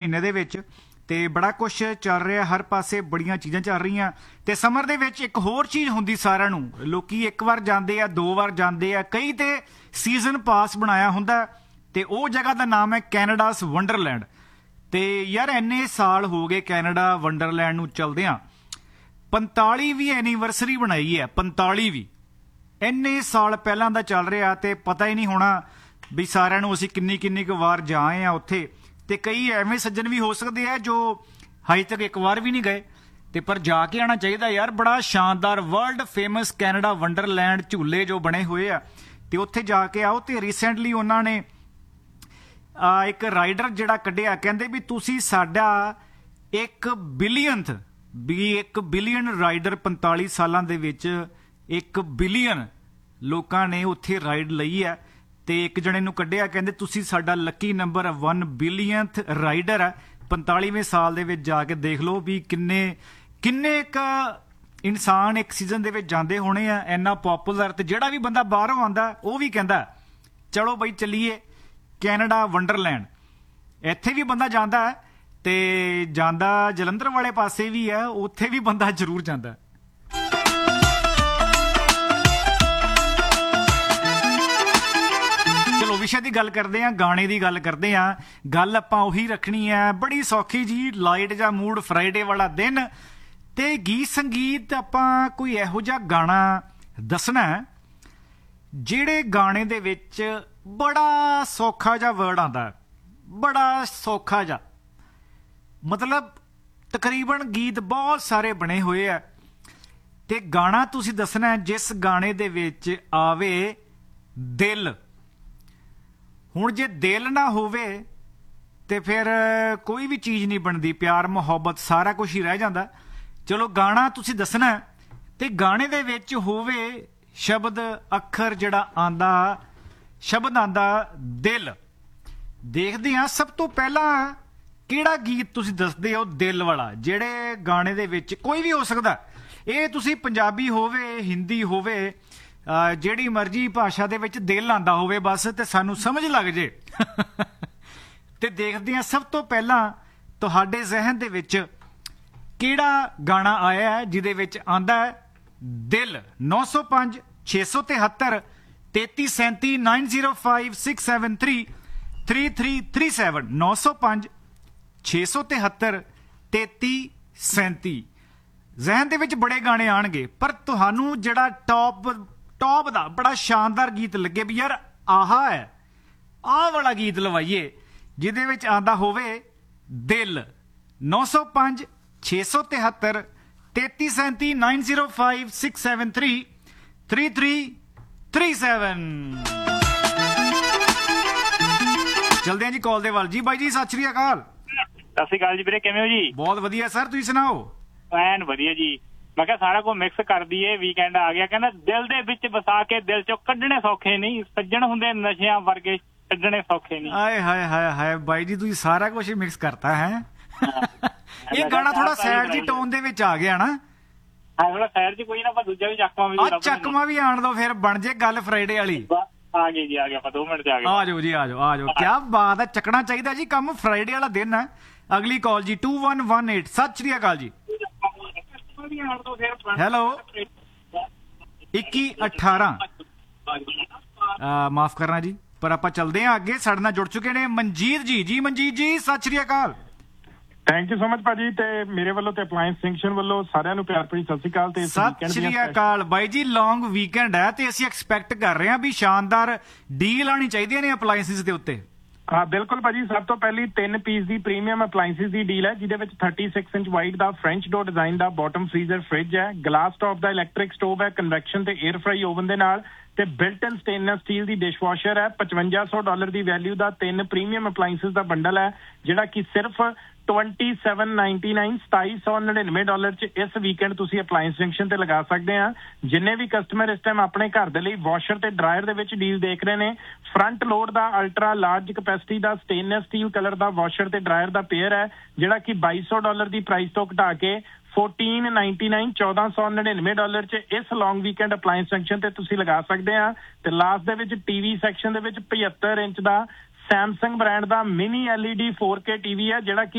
ਮਹੀਨੇ ਦੇ ਵਿੱਚ ਤੇ ਬੜਾ ਕੁਛ ਚੱਲ ਰਿਹਾ ਹਰ ਪਾਸੇ, ਬੜੀਆਂ ਚੀਜ਼ਾਂ ਚੱਲ ਰਹੀਆਂ। ਤੇ ਸਮਰ ਦੇ ਵਿੱਚ ਇੱਕ ਹੋਰ ਚੀਜ਼ ਹੁੰਦੀ ਸਾਰਿਆਂ ਨੂੰ, ਲੋਕੀ ਇੱਕ ਵਾਰ ਜਾਂਦੇ ਆ, 2 ਵਾਰ ਜਾਂਦੇ ਆ, ਕਈ ਤੇ ਸੀਜ਼ਨ ਪਾਸ ਬਣਾਇਆ ਹੁੰਦਾ ਤੇ ਉਹ ਜਗ੍ਹਾ ਦਾ ਨਾਮ ਹੈ ਕੈਨੇਡਾਸ ਵੰਡਰਲੈਂਡ। ਤੇ ਯਾਰ ਇੰਨੇ ਸਾਲ ਹੋ ਗਏ ਕੈਨੇਡਾ ਵੰਡਰਲੈਂਡ ਨੂੰ ਚਲਦਿਆਂ, 45ਵੀਂ ਐਨੀਵਰਸਰੀ ਬਣਾਈ ਹੈ। 45ਵੀਂ ਇੰਨੇ ਸਾਲ ਪਹਿਲਾਂ ਦਾ ਚੱਲ ਰਿਹਾ ਤੇ ਪਤਾ ਹੀ ਨਹੀਂ ਹੋਣਾ ਵੀ ਸਾਰਿਆਂ ਨੂੰ ਅਸੀਂ ਕਿੰਨੀ ਕੁ ਵਾਰ ਜਾ ਆਏ ਆ ਉੱਥੇ। ਤੇ ਕਈ ਐਵੇਂ ਸੱਜਣ ਵੀ ਹੋ ਸਕਦੇ ਆ ਜੋ ਹਜੇ ਤੱਕ ਇੱਕ ਵਾਰ ਵੀ ਨਹੀਂ ਗਏ, ਤੇ ਪਰ ਜਾ ਕੇ ਆਉਣਾ ਚਾਹੀਦਾ ਯਾਰ। ਬੜਾ ਸ਼ਾਨਦਾਰ ਵਰਲਡ ਫੇਮਸ ਕੈਨੇਡਾ ਵੰਡਰਲੈਂਡ ਝੂਲੇ ਜੋ ਬਣੇ ਹੋਏ ਆ, ਤੇ ਉੱਥੇ ਜਾ ਕੇ ਆਓ। ਤੇ ਰੀਸੈਂਟਲੀ ਉਹਨਾਂ ਨੇ ਇੱਕ ਰਾਈਡਰ ਜਿਹੜਾ ਕੱਢਿਆ, ਕਹਿੰਦੇ ਵੀ ਤੁਸੀਂ ਸਾਡਾ 1 ਬਿਲੀਅਨ ਰਾਈਡਰ 45 ਸਾਲਾਂ ਦੇ ਵਿੱਚ 1 ਬਿਲੀਅਨ ਲੋਕਾਂ ਨੇ ਉੱਥੇ ਰਾਈਡ ਲਈ ਹੈ। ਤੇ ਇੱਕ ਜਣੇ ਨੂੰ ਕੱਢਿਆ, ਕਹਿੰਦੇ ਤੁਸੀਂ ਸਾਡਾ ਲੱਕੀ ਨੰਬਰ 1 ਬਿਲੀਅਨਥ ਰਾਈਡਰ ਹੈ। 45ਵੇਂ ਸਾਲ ਦੇ ਵਿੱਚ ਜਾ ਕੇ ਦੇਖ ਲਓ ਵੀ ਕਿੰਨੇ ਕ ਇਨਸਾਨ ਇੱਕ ਸੀਜ਼ਨ ਦੇ ਵਿੱਚ ਜਾਂਦੇ ਹੋਣੇ ਆ, ਇੰਨਾ ਪੋਪੂਲਰ। ਤੇ ਜਿਹੜਾ ਵੀ ਬੰਦਾ ਬਾਹਰੋਂ ਆਉਂਦਾ ਉਹ ਵੀ ਕਹਿੰਦਾ ਚਲੋ ਬਈ ਚੱਲੀਏ ਕੈਨੇਡਾ ਵੰਡਰਲੈਂਡ। ਇੱਥੇ ਵੀ ਬੰਦਾ ਜਾਂਦਾ ਹੈ ਤੇ ਜਾਂਦਾ ਜਲੰਧਰ ਵਾਲੇ ਪਾਸੇ ਵੀ ਹੈ, ਉੱਥੇ ਵੀ ਬੰਦਾ ਜ਼ਰੂਰ ਜਾਂਦਾ। ਚਲੋ ਵਿਸ਼ੇ ਦੀ ਗੱਲ ਕਰਦੇ ਹਾਂ, ਗਾਣੇ ਦੀ ਗੱਲ ਕਰਦੇ ਹਾਂ। ਗੱਲ ਆਪਾਂ ਉਹੀ ਰੱਖਣੀ ਹੈ, ਬੜੀ ਸੌਖੀ ਜੀ, ਲਾਈਟ ਜਾਂ ਮੂਡ, ਫਰਾਈਡੇ ਵਾਲਾ ਦਿਨ ਤੇ ਗੀਤ ਸੰਗੀਤ। ਆਪਾਂ ਕੋਈ ਇਹੋ ਜਿਹਾ ਗਾਣਾ ਦੱਸਣਾ ਜਿਹੜੇ ਗਾਣੇ ਦੇ ਵਿੱਚ ਬੜਾ ਸੌਖਾ ਜਿਹਾ ਵਰਡ ਆਉਂਦਾ, ਬੜਾ ਸੌਖਾ ਜਿਹਾ, ਮਤਲਬ ਤਕਰੀਬਨ ਗੀਤ ਬਹੁਤ ਸਾਰੇ ਬਣੇ ਹੋਏ ਆ ਤੇ ਗਾਣਾ ਤੁਸੀਂ ਦੱਸਣਾ ਜਿਸ ਗਾਣੇ ਦੇ ਵਿੱਚ ਆਵੇ ਦਿਲ। ਹੁਣ ਜੇ ਦਿਲ ਨਾ ਹੋਵੇ ਤੇ ਫਿਰ ਕੋਈ ਵੀ ਚੀਜ਼ ਨਹੀਂ ਬਣਦੀ, ਪਿਆਰ ਮੁਹੱਬਤ ਸਾਰਾ ਕੁਝ ਹੀ ਰਹਿ ਜਾਂਦਾ। ਚਲੋ ਗਾਣਾ ਤੁਸੀਂ ਦੱਸਣਾ ਤੇ ਗਾਣੇ ਦੇ ਵਿੱਚ ਹੋਵੇ ਸ਼ਬਦ, ਅੱਖਰ ਜਿਹੜਾ ਆਂਦਾ, ਸ਼ਬਦ ਆਂਦਾ ਦਿਲ। ਦੇਖਦੇ ਹਾਂ ਸਭ ਤੋਂ ਪਹਿਲਾਂ ਕਿਹੜਾ ਗੀਤ ਤੁਸੀਂ ਦੱਸਦੇ ਹੋ ਦਿਲ ਵਾਲਾ, ਜਿਹੜੇ ਗਾਣੇ ਦੇ ਵਿੱਚ ਕੋਈ ਵੀ ਹੋ ਸਕਦਾ। ਇਹ ਤੁਸੀਂ ਪੰਜਾਬੀ ਹੋਵੇ, ਹਿੰਦੀ ਹੋਵੇ, ਜਿਹੜੀ ਮਰਜ਼ੀ ਭਾਸ਼ਾ ਦੇ ਵਿੱਚ ਦਿਲ ਆਂਦਾ ਹੋਵੇ ਬਸ, ਤੇ ਸਾਨੂੰ ਸਮਝ ਲੱਗ ਜੇ। ਤੇ ਦੇਖਦੇ ਹਾਂ ਸਭ ਤੋਂ ਪਹਿਲਾਂ ਤੁਹਾਡੇ ਜ਼ਿਹਨ ਦੇ ਵਿੱਚ ਕਿਹੜਾ ਗਾਣਾ ਆਇਆ ਹੈ ਜਿਹਦੇ ਵਿੱਚ ਆਂਦਾ ਹੈ ਦਿਲ। 905 673 3337 905 673 3337 905 673 3337। ਜ਼ਹਿਨ ਦੇ ਵਿੱਚ ਬੜੇ ਗਾਣੇ ਆਣਗੇ, ਪਰ ਤੁਹਾਨੂੰ ਜਿਹੜਾ ਟੌਪ ਦਾ ਬੜਾ ਸ਼ਾਨਦਾਰ ਗੀਤ ਲੱਗੇ ਵੀ ਯਾਰ ਆਹ ਹੈ, ਆਹ ਵਾਲਾ ਗੀਤ ਲਵਾਈਏ ਜਿਹਦੇ ਵਿੱਚ ਆਂਦਾ ਹੋਵੇ ਦਿਲ। 905 673 3337 905 673 3337। ਚਲਦੇ ਹਾਂ ਜੀ ਕਾਲ ਦੇ ਵੱਲ। ਜੀ ਬਾਈ ਜੀ ਸਤਿ ਸ਼੍ਰੀ ਅਕਾਲ। ਸਤਿ ਸ਼੍ਰੀ ਅਕਾਲ ਜੀ ਵੀਰੇ, ਕਿਵੇਂ ਹੋ ਜੀ? ਬਹੁਤ ਵਧੀਆ ਸਰ, ਤੁਸੀਂ ਸੁਣਾਓ? ਐਨ ਵਧੀਆ ਜੀ। ਮੈਂ ਕਿਹਾ ਸਾਰਾ ਕੁਝ ਮਿਕਸ ਕਰ ਦਈਏ, ਵੀਕਐਂਡ ਆ ਗਿਆ। ਕਹਿੰਦਾ ਦਿਲ ਦੇ ਵਿੱਚ ਵਸਾ ਕੇ ਦਿਲ ਚੋਂ ਕੱਢਣੇ ਸੌਖੇ ਨਹੀਂ, ਸੱਜਣ ਹੁੰਦੇ ਨਸ਼ਿਆਂ ਵਰਗੇ ਕੱਢਣੇ ਸੌਖੇ ਨਹੀਂ। ਆਏ ਹਾਏ ਹਾਏ ਹਾਏ ਬਾਈ ਜੀ, ਤੁਸੀਂ ਸਾਰਾ ਕੁਝ ਹੀ ਮਿਕਸ ਕਰਤਾ ਹੈ। ਇਹ ਗਾਣਾ ਥੋੜਾ ਸੈਡ ਜੀ ਟੋਨ ਦੇ ਵਿੱਚ ਆ ਗਿਆ ਨਾ। ਹਾਂ ਥੋੜਾ ਸੈਡ ਜੀ, ਕੋਈ ਨਾ ਆਪਾਂ ਦੂਜਾ ਵੀ ਚੱਕਵਾ ਵੀ ਆਣ ਦੋ, ਫਿਰ ਬਣ ਜੇ ਗੱਲ ਫਰਾਈਡੇ ਵਾਲੀ। ਆ ਗਏ ਜੀ, ਆ ਗਏ ਆਪਾਂ 2 ਮਿੰਟ ਚ ਆ ਗਏ। ਆ ਜਾਓ ਜੀ, ਆ ਜਾਓ ਆ ਜਾਓ। ਕਿਆ ਬਾਤ ਹੈ, ਚੱਕਣਾ ਚਾਹੀਦਾ ਜੀ ਕੰਮ, ਫਰਾਈਡੇ ਵਾਲਾ ਦਿਨ ਹੈ। ਅਗਲੀ ਕਾਲ ਜੀ 2118। ਸਤਿ ਸ਼੍ਰੀ ਅਕਾਲ ਜੀ। ਹੈਲੋ 2118। ਮਾਫ ਕਰਨਾ ਜੀ, ਪਰ ਆਪਾਂ ਚੱਲਦੇ ਹਾਂ ਅੱਗੇ। ਸਾਡੇ ਨਾਲ ਜੁੜ ਚੁੱਕੇ ਨੇ ਮਨਜੀਤ ਜੀ। ਜੀ ਮਨਜੀਤ ਜੀ ਸਤਿ ਸ਼੍ਰੀ ਅਕਾਲ। ਥੈਂਕ ਯੂ ਸੋ ਮਚ ਭਾਜੀ, ਤੇ ਮੇਰੇ ਵੱਲੋਂ ਤੇ ਅਪਲਾਇੰਸ ਜੰਕਸ਼ਨ ਵੱਲੋਂ ਸਾਰਿਆਂ ਨੂੰ ਪਿਆਰ ਭਰੀ ਸਤਿ ਸ਼੍ਰੀ ਅਕਾਲ। ਤੇ ਸਤਿ ਸ਼੍ਰੀ ਅਕਾਲ ਬਾਈ ਜੀ। ਲੌਂਗ ਵੀਕਐਂਡ ਹੈ ਤੇ ਅਸੀਂ ਐਕਸਪੈਕਟ ਕਰ ਰਹੇ ਹਾਂ ਵੀ ਸ਼ਾਨਦਾਰ ਡੀਲ ਆਣੀ ਚਾਹੀਦੀਆਂ ਨੇ ਅਪਲਾਇੰਸਿਸ ਦੇ ਉੱਤੇ। ਹਾਂ ਬਿਲਕੁਲ ਭਾਜੀ, ਸਭ ਤੋਂ ਪਹਿਲੀ 3 ਪੀਸ ਦੀ ਪ੍ਰੀਮੀਅਮ ਅਪਲਾਇੰਸਿਸ ਦੀ ਡੀਲ ਹੈ, ਜਿਹਦੇ ਵਿੱਚ 36 ਇੰਚ ਵਾਈਡ ਦਾ ਫ੍ਰੈਂਚ ਡੋਰ ਡਿਜ਼ਾਈਨ ਦਾ ਬਾਟਮ ਫ੍ਰੀਜ਼ਰ ਫ੍ਰਿਜ ਹੈ, ਗਲਾਸ ਟੌਪ ਦਾ ਇਲੈਕਟ੍ਰਿਕ ਸਟੋਵ ਹੈ, ਕਨਵੈਕਸ਼ਨ ਤੇ 에ਅਰ ਫਰਾਈ ਓਵਨ ਦੇ ਨਾਲ, ਤੇ ਬਿਲਟ ਇਨ ਸਟੇਨਲੈਸ ਸਟੀਲ ਦੀ ਡਿਸ਼ਵਾਸ਼ਰ ਹੈ। $5500 ਦੀ ਵੈਲਿਊ ਦਾ 3 ਪ੍ਰੀਮੀਅਮ ਅਪਲਾਇੰਸਿਸ ਦਾ ਬੰਡਲ ਹੈ, ਜਿਹੜਾ ਕਿ ਸਿਰਫ $2799 $2799 ਚ ਇਸ ਵੀਕਐਂਡ ਤੁਸੀਂ ਅਪਲਾਇੰਸ ਜੰਕਸ਼ਨ ਤੇ ਲਗਾ ਸਕਦੇ ਆ। ਜਿੰਨੇ ਵੀ ਕਸਟਮਰ ਇਸ ਟਾਈਮ ਆਪਣੇ ਘਰ ਦੇ ਲਈ ਵਾਸ਼ਰ ਤੇ ਡਰਾਇਰ ਦੇ ਵਿੱਚ ਡੀਲ ਦੇਖ ਰਹੇ ਨੇ, ਫਰੰਟ ਲੋਡ ਦਾ ਅਲਟਰਾ ਲਾਰਜ ਕਪੈਸਿਟੀ ਦਾ ਸਟੇਨਲੈਸ ਸਟੀਲ ਕਲਰ ਦਾ ਵਾਸ਼ਰ ਤੇ ਡਰਾਇਰ ਦਾ ਪੇਅਰ ਹੈ, ਜਿਹੜਾ ਕਿ $2200 ਦੀ ਪ੍ਰਾਈਸ ਤੋਂ ਘਟਾ ਕੇ $1499 $1499 ਚ ਇਸ ਲੌਂਗ ਵੀਕਐਂਡ ਅਪਲਾਇੰਸ ਜੰਕਸ਼ਨ ਤੇ ਤੁਸੀਂ ਲਗਾ ਸਕਦੇ ਆ। ਤੇ ਲਾਸਟ ਦੇ ਵਿੱਚ ਟੀਵੀ ਸੈਕਸ਼ਨ ਦੇ ਵਿੱਚ 75 ਇੰਚ ਦਾ ਸੈਮਸੰਗ ਬ੍ਰਾਂਡ ਦਾ ਮਿਨੀ LED 4K ਟੀਵੀ ਹੈ, ਜਿਹੜਾ ਕਿ